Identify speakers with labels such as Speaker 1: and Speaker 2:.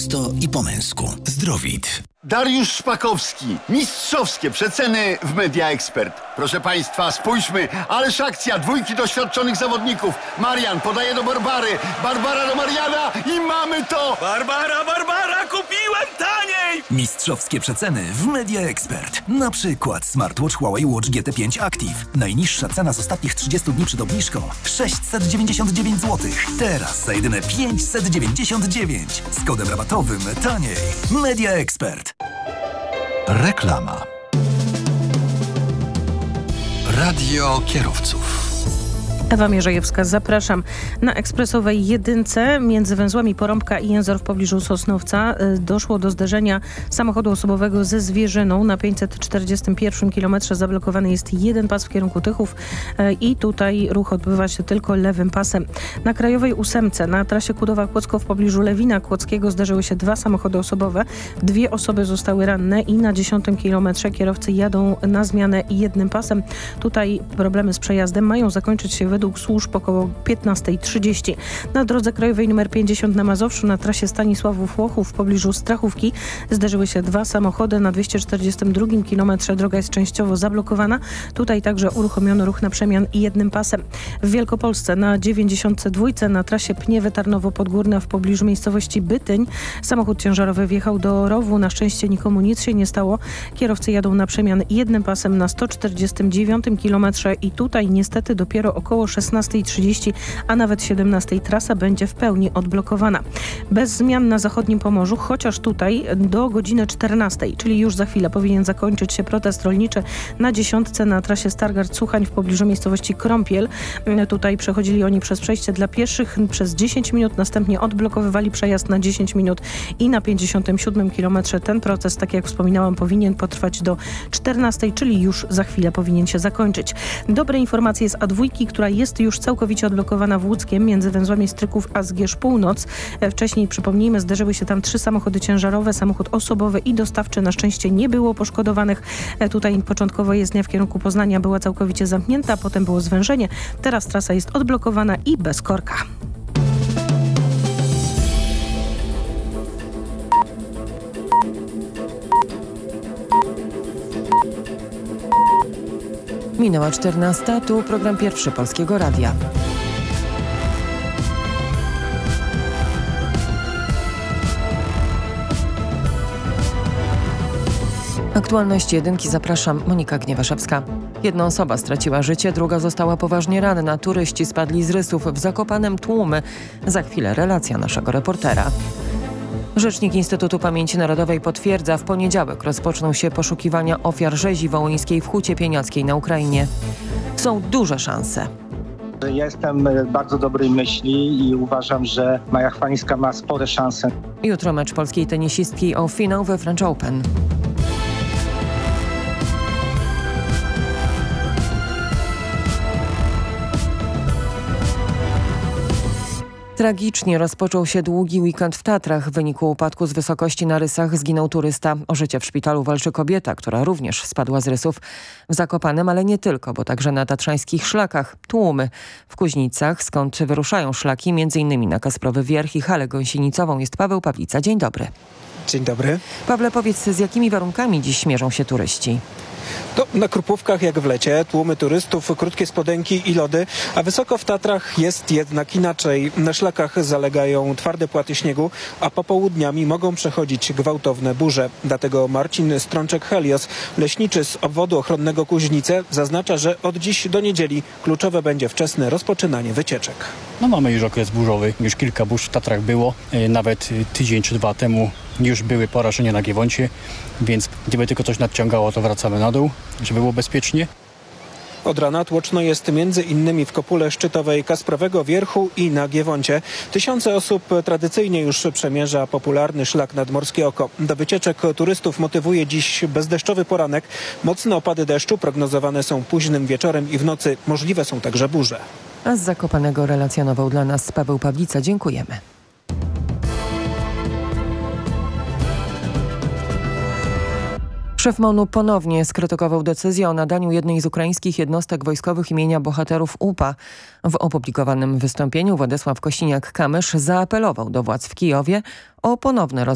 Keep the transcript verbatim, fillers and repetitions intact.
Speaker 1: prosto i po męsku. Zdrowit.
Speaker 2: Dariusz Szpakowski. Mistrzowskie przeceny w Media Expert. Proszę Państwa, spójrzmy, ależ akcja dwójki doświadczonych zawodników. Marian podaje do Barbary, Barbara do Mariana i mamy to!
Speaker 3: Barbara, Barbara, kupiłem taniej!
Speaker 1: Mistrzowskie przeceny w Media Expert. Na przykład smartwatch Huawei Watch G T pięć Active. Najniższa cena z ostatnich trzydziestu dni przed obniżką sześćset dziewięćdziesiąt dziewięć złotych. Teraz za jedyne pięćset dziewięćdziesiąt dziewięć. Z kodem rabatowym taniej. Media Expert. Reklama. Radio kierowców.
Speaker 4: Ewa Mierzejewska, zapraszam. Na ekspresowej jedynce między węzłami Porąbka i Jęzor w pobliżu Sosnowca doszło do zderzenia samochodu osobowego ze zwierzyną. Na pięćset czterdziestym pierwszym kilometrze zablokowany jest jeden pas w kierunku Tychów i tutaj ruch odbywa się tylko lewym pasem. Na krajowej ósemce na trasie Kudowa-Kłodzko w pobliżu Lewina Kłodzkiego zderzyły się dwa samochody osobowe. Dwie osoby zostały ranne i na dziesiątym kilometrze kierowcy jadą na zmianę jednym pasem. Tutaj problemy z przejazdem mają zakończyć się według służb około piętnasta trzydzieści. Na drodze krajowej nr pięćdziesiąt na Mazowszu na trasie Stanisławów-Łochów w pobliżu Strachówki zderzyły się dwa samochody. Na dwieście czterdziestym drugim kilometrze droga jest częściowo zablokowana. Tutaj także uruchomiono ruch na przemian i jednym pasem. W Wielkopolsce na dziewięćdziesiątce dwójce na trasie Pniewy-Tarnowo-Podgórna w pobliżu miejscowości Bytyń samochód ciężarowy wjechał do rowu. Na szczęście nikomu nic się nie stało. Kierowcy jadą na przemian jednym pasem na sto czterdziestym dziewiątym kilometrze i tutaj niestety dopiero około szesnasta trzydzieści, a nawet siedemnasta trasa będzie w pełni odblokowana. Bez zmian na zachodnim Pomorzu, chociaż tutaj do godziny czternastej, czyli już za chwilę powinien zakończyć się protest rolniczy na dziesiątce na trasie Stargard-Suchań w pobliżu miejscowości Krąpiel. Tutaj przechodzili oni przez przejście dla pieszych przez dziesięć minut, następnie odblokowywali przejazd na dziesięć minut i na pięćdziesiątym siódmym kilometrze ten proces, tak jak wspominałam, powinien potrwać do czternastej, czyli już za chwilę powinien się zakończyć. Dobre informacje z A dwa, która jest już całkowicie odblokowana w Łódzkiem między węzłami Stryków a Zgierz Północ. Wcześniej, przypomnijmy, zderzyły się tam trzy samochody ciężarowe, samochód osobowy i dostawczy. Na szczęście nie było poszkodowanych. Tutaj początkowo jezdnia w kierunku Poznania była całkowicie zamknięta, potem było zwężenie. Teraz trasa jest odblokowana i bez korka.
Speaker 5: Minęła czternasta, tu program pierwszy Polskiego Radia. Aktualności jedynki zapraszam, Monika Gniewaszewska. Jedna osoba straciła życie, druga została poważnie ranna. Turyści spadli z rysów w Zakopanem, tłumy. Za chwilę relacja naszego reportera. Rzecznik Instytutu Pamięci Narodowej potwierdza, w poniedziałek rozpoczną się poszukiwania ofiar rzezi wołyńskiej w Hucie Pieniackiej na Ukrainie. Są duże szanse.
Speaker 6: Ja jestem bardzo dobrej myśli i uważam, że Maja Chwalińska ma spore szanse.
Speaker 5: Jutro mecz polskiej tenisistki o finał we French Open. Tragicznie rozpoczął się długi weekend w Tatrach. W wyniku upadku z wysokości na Rysach zginął turysta. O życie w szpitalu walczy kobieta, która również spadła z Rysów. W Zakopanem, ale nie tylko, bo także na tatrzańskich szlakach. Tłumy. W Kuźnicach, skąd wyruszają szlaki, między innymi na Kasprowy Wierch i Halę Gąsienicową, jest Paweł Pawlica. Dzień dobry.
Speaker 7: Dzień dobry.
Speaker 5: Pawle, powiedz, z jakimi warunkami dziś mierzą się turyści?
Speaker 7: To na Krupówkach jak w lecie, tłumy turystów, krótkie spodenki i lody, a wysoko w Tatrach jest jednak inaczej. Na szlakach zalegają twarde płaty śniegu, a popołudniami mogą przechodzić gwałtowne burze. Dlatego Marcin Strączek-Helios, leśniczy z obwodu ochronnego Kuźnice, zaznacza, że od dziś do niedzieli kluczowe będzie wczesne rozpoczynanie wycieczek.
Speaker 8: No mamy już okres burzowy, już kilka burz w Tatrach było, nawet tydzień czy dwa temu już były porażenia na Giewoncie, więc gdyby tylko coś nadciągało, to wracamy na dół, żeby było bezpiecznie.
Speaker 7: Od rana tłoczno jest między innymi w kopule szczytowej Kasprowego Wierchu i na Giewoncie. Tysiące osób tradycyjnie już przemierza popularny szlak Nadmorskie Oko. Do wycieczek turystów motywuje dziś bezdeszczowy poranek. Mocne opady deszczu prognozowane są późnym wieczorem i w nocy. Możliwe są także burze.
Speaker 5: A z Zakopanego relacjonował dla nas Paweł Pawlica. Dziękujemy. Szef MON-u ponownie skrytykował decyzję o nadaniu jednej z ukraińskich jednostek wojskowych imienia bohaterów U P A. W opublikowanym wystąpieniu Władysław Kościniak-Kamysz zaapelował do władz w Kijowie o ponowne rozwiązanie